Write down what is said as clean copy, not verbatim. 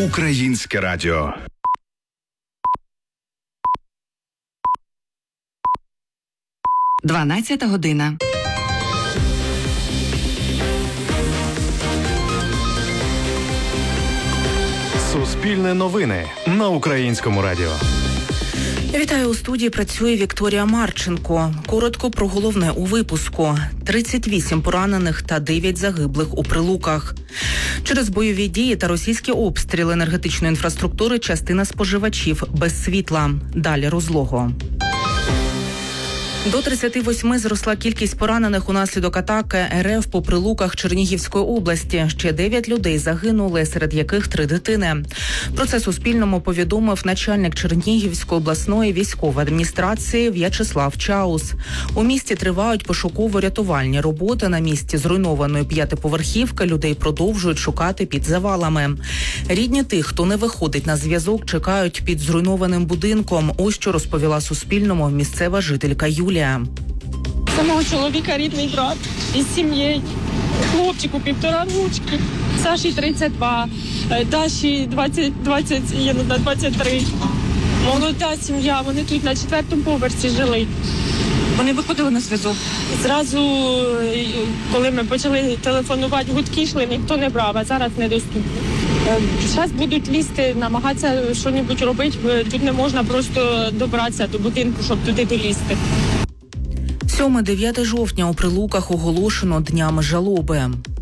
Українське радіо. Дванадцята година. Суспільне новини на Українському радіо. Вітаю, у студії працює Вікторія Марченко. Коротко про головне у випуску. 38 поранених та 9 загиблих у Прилуках. Через бойові дії та російські обстріли енергетичної інфраструктури частина споживачів без світла. Далі розлого. До 38 зросла кількість поранених унаслідок атаки РФ по Прилуках Чернігівської області. Ще 9 людей загинули, серед яких 3 дитини. Про це Суспільному повідомив начальник Чернігівської обласної військової адміністрації В'ячеслав Чаус. У місті тривають пошуково-рятувальні роботи. На місці зруйнованої 5-поверхівки людей продовжують шукати під завалами. Рідні тих, хто не виходить на зв'язок, чекають під зруйнованим будинком. Ось що розповіла Суспільному місцева жителька Юлія. Самого чоловіка рідний брат із сім'єю, хлопчику 1,5 рочки, Саші 32, Даші 23. Молода сім'я, вони тут на 4-му поверсі жили. Вони виходили на зв'язок? Зразу, коли ми почали телефонувати, гудки йшли, ніхто не брав, а зараз недоступно. Зараз будуть лізти, намагатися щось робити, тут не можна просто добратися до будинку, щоб туди долізти. 7-9 жовтня у Прилуках оголошено днями жалоби.